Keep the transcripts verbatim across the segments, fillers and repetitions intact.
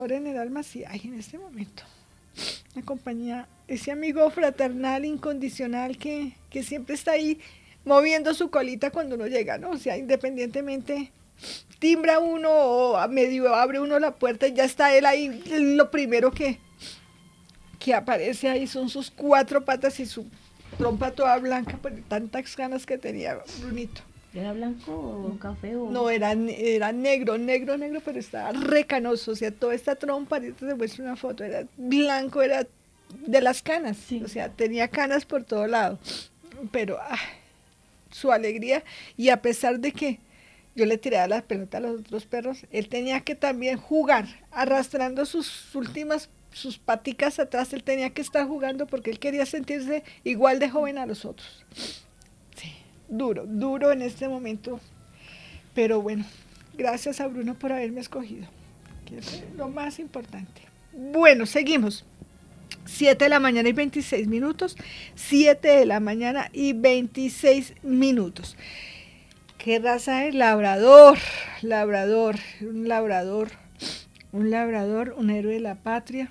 Ahora en el alma sí hay en este momento. La compañía, ese amigo fraternal, incondicional que, que siempre está ahí moviendo su colita cuando uno llega, ¿no? O sea, independientemente, timbra uno o a medio abre uno la puerta y ya está él ahí. Lo primero que, que aparece ahí son sus cuatro patas y su trompa toda blanca por tantas ganas que tenía Brunito. ¿Era blanco o café o...? No, era, era negro, negro, negro, pero estaba recanoso. O sea, toda esta trompa, ahorita te muestro una foto, era blanco, era de las canas. Sí. O sea, tenía canas por todo lado. Pero ah, su alegría, y a pesar de que yo le tiraba la pelota a los otros perros, él tenía que también jugar, arrastrando sus últimas, sus paticas atrás, él tenía que estar jugando porque él quería sentirse igual de joven a los otros. Sí, duro, duro en este momento. Pero bueno, gracias a Bruno por haberme escogido, que es lo más importante. Bueno, seguimos. siete de la mañana y veintiséis minutos. siete de la mañana y veintiséis minutos. ¿Qué raza es? Labrador. Labrador. Un labrador. Un labrador, un héroe de la patria.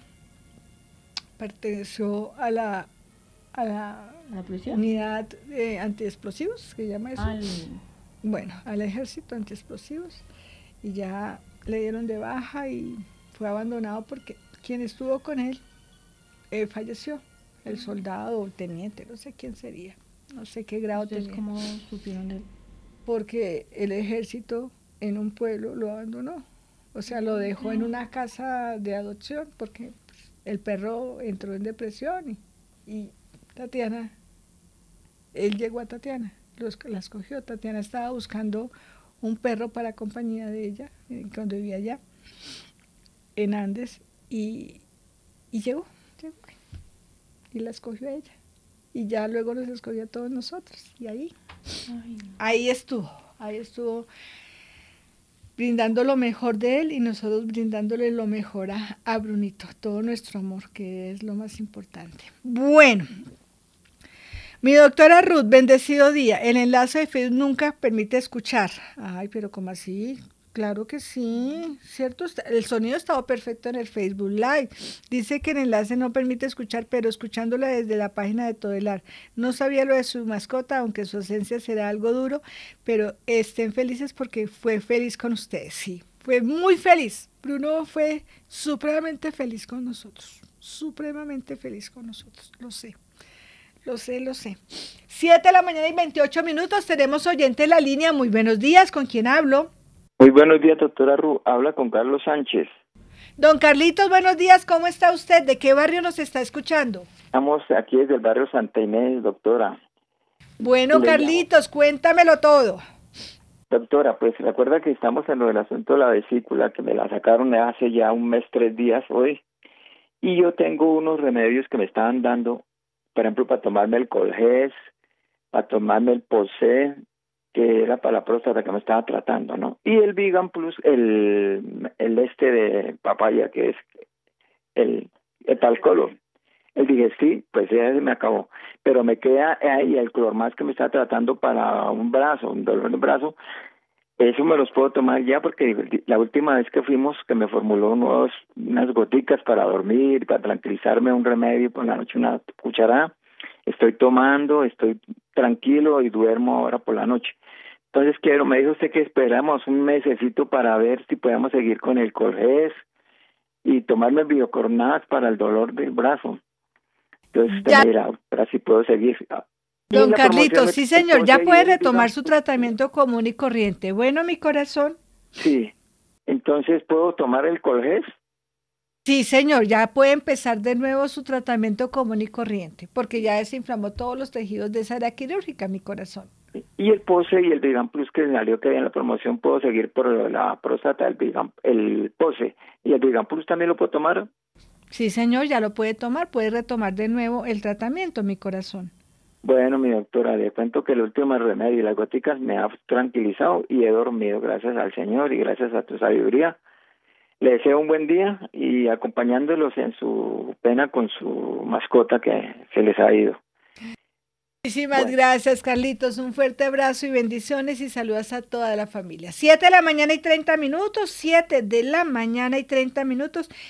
Perteneció a la, a la, ¿La unidad de antiexplosivos, que se llama eso. Al... Bueno, al ejército antiexplosivos. Y ya le dieron de baja y fue abandonado porque quien estuvo con él eh, falleció. El soldado o el teniente, no sé quién sería, no sé qué grado tenía. ¿Cómo supieron de él? Porque el ejército en un pueblo lo abandonó. O sea, lo dejó en una casa de adopción porque pues, el perro entró en depresión y, y Tatiana, él llegó a Tatiana, los, la escogió. Tatiana estaba buscando un perro para compañía de ella, eh, cuando vivía allá, en Andes, y, y llegó, llegó, y la escogió a ella. Y ya luego nos escogió a todos nosotros, y ahí, Ay. ahí estuvo, ahí estuvo brindando lo mejor de él y nosotros brindándole lo mejor a, a Brunito, todo nuestro amor, que es lo más importante. Bueno, mi doctora Ruth, bendecido día. El enlace de Facebook nunca permite escuchar. Ay, pero ¿cómo así? Claro que sí, ¿cierto? El sonido estaba perfecto en el Facebook Live. Dice que el enlace no permite escuchar, pero escuchándola desde la página de Todelar. No sabía lo de su mascota, aunque su ausencia será algo duro, pero estén felices porque fue feliz con ustedes, sí. Fue muy feliz. Bruno fue supremamente feliz con nosotros. Supremamente feliz con nosotros, lo sé. Lo sé, lo sé. siete de la mañana y veintiocho minutos, tenemos oyente en la línea. Muy buenos días, ¿con quién hablo? Muy buenos días, doctora Ru. Habla con Carlos Sánchez. Don Carlitos, buenos días, ¿cómo está usted? ¿De qué barrio nos está escuchando? Estamos aquí desde el barrio Santa Inés, doctora. Bueno, Carlitos, llamo? Cuéntamelo todo. Doctora, pues recuerda que estamos en lo del asunto de la vesícula, que me la sacaron hace ya un mes, tres días hoy, y yo tengo unos remedios que me estaban dando, por ejemplo, para tomarme el Colgés, para tomarme el Posé, que era para la próstata que me estaba tratando, ¿no? Y el Vegan Plus, el, el este de papaya, que es el, el Talcolo. El dije, sí, pues ya se me acabó. Pero me queda ahí el Clormax que me está tratando para un brazo, un dolor de brazo. Eso me los puedo tomar ya porque la última vez que fuimos, que me formuló unos, unas goticas para dormir, para tranquilizarme, un remedio por la noche, una cucharada. Estoy tomando, estoy tranquilo y duermo ahora por la noche. Entonces quiero, me dijo usted que esperamos un mesecito para ver si podemos seguir con el Colgés y tomarme el Biocornax para el dolor del brazo. Entonces usted me dirá, ahora sí puedo seguir. Don Carlitos, sí señor, ya puede retomar su tratamiento común y corriente. Bueno, mi corazón. Sí, entonces ¿puedo tomar el Colgés? Sí, señor, ya puede empezar de nuevo su tratamiento común y corriente, porque ya desinflamó todos los tejidos de esa área quirúrgica, mi corazón. Y el Pose y el Vegan Plus que salió que en la promoción, ¿puedo seguir por la próstata, el Vegan, el Pose y el Vegan Plus también lo puedo tomar? Sí, señor, ya lo puede tomar, puede retomar de nuevo el tratamiento, mi corazón. Bueno, mi doctora, le cuento que el último remedio y las goticas me ha tranquilizado y he dormido gracias al Señor y gracias a tu sabiduría. Le deseo un buen día y acompañándolos en su pena con su mascota que se les ha ido. Muchísimas Bueno, gracias, Carlitos. Un fuerte abrazo y bendiciones y saludos a toda la familia. Siete de la mañana y treinta minutos, siete de la mañana y treinta minutos.